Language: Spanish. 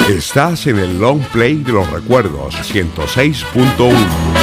Estás en el long play de los recuerdos 106.1.